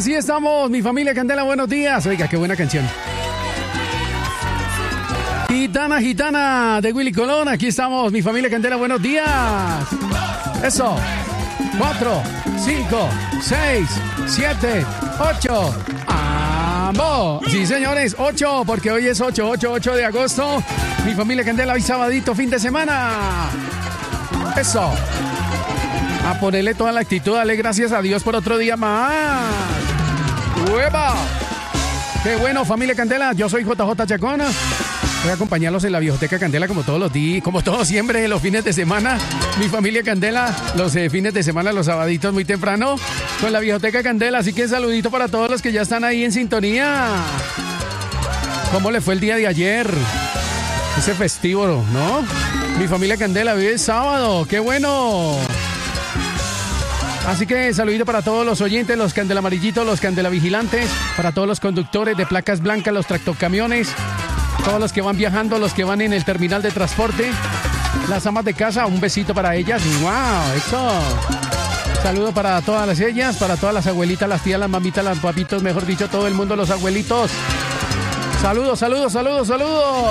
Así estamos, mi familia Candela, buenos días. Oiga, qué buena canción. Gitana, gitana de Willy Colón. Aquí estamos, mi familia Candela, buenos días. Eso. 4, 5, 6, 7, 8. ¡Vamos! Sí, señores, 8, porque hoy es 8 de agosto. Mi familia Candela, hoy sabadito, fin de semana. Eso. A ponerle toda la actitud, dale gracias a Dios por otro día más. ¡Uepa! ¡Qué bueno, familia Candela! Yo soy JJ Chacón. Voy a acompañarlos en la Viejoteca Candela como todos los días, como todos siempre, los fines de semana. Mi familia Candela, los fines de semana, los sabaditos muy temprano, con la Viejoteca Candela. Así que saludito para todos los que ya están ahí en sintonía. ¿Cómo le fue el día de ayer? Ese festivo, ¿no? Mi familia Candela, hoy es sábado. ¡Qué bueno! Así que saludito para todos los oyentes, los candelamarillitos, los candelavigilantes, para todos los conductores de placas blancas, los tractocamiones, todos los que van viajando, los que van en el terminal de transporte, las amas de casa, un besito para ellas. ¡Wow! ¡Eso! Saludo para todas ellas, para todas las abuelitas, las tías, las mamitas, los papitos, mejor dicho, todo el mundo, los abuelitos. Saludos, saludos, saludos, saludos.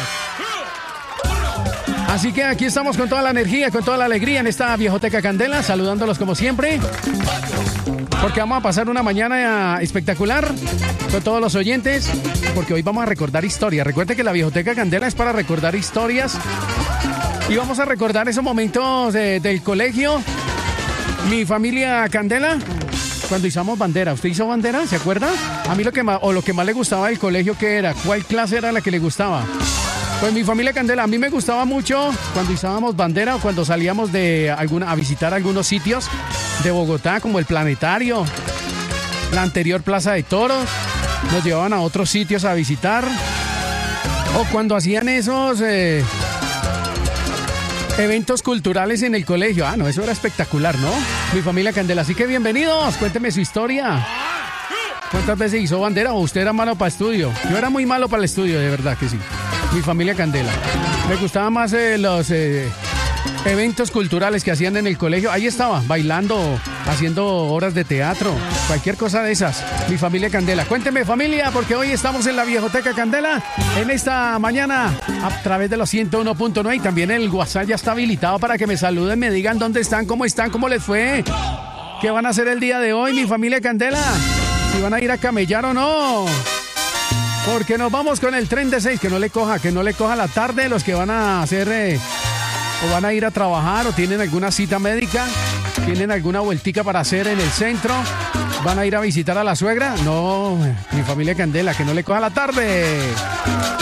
Así que aquí estamos con toda la energía, con toda la alegría en esta Viejoteca Candela, saludándolos como siempre, porque vamos a pasar una mañana espectacular con todos los oyentes, porque hoy vamos a recordar historias. Recuerde que la Viejoteca Candela es para recordar historias y vamos a recordar esos momentos del colegio. Mi familia Candela, cuando hicimos bandera. ¿Usted hizo bandera? ¿Se acuerda? A mí lo que más le gustaba del colegio, ¿qué era? ¿Cuál clase era la que le gustaba? Pues mi familia Candela, a mí me gustaba mucho cuando izábamos bandera o cuando salíamos a visitar algunos sitios de Bogotá, como el Planetario, la anterior Plaza de Toros. Nos llevaban a otros sitios a visitar. O cuando hacían esos eventos culturales en el colegio. No, eso era espectacular, ¿no? Mi familia Candela, así que bienvenidos, cuénteme su historia. ¿Cuántas veces hizo bandera o usted era malo para estudio? Yo era muy malo para el estudio, de verdad que sí. Mi familia Candela. Me gustaban más los eventos culturales que hacían en el colegio. Ahí estaba, bailando, haciendo obras de teatro, cualquier cosa de esas. Mi familia Candela. Cuénteme, familia, porque hoy estamos en la Viejoteca Candela en esta mañana a través de los 101.9 y también el WhatsApp ya está habilitado para que me saluden, me digan dónde están, cómo les fue, qué van a hacer el día de hoy, mi familia Candela, si van a ir a camellar o no. Porque nos vamos con el tren de 6, que no le coja la tarde los que van a hacer o van a ir a trabajar o tienen alguna cita médica, tienen alguna vueltica para hacer en el centro, van a ir a visitar a la suegra. No, mi familia Candela, que no le coja la tarde.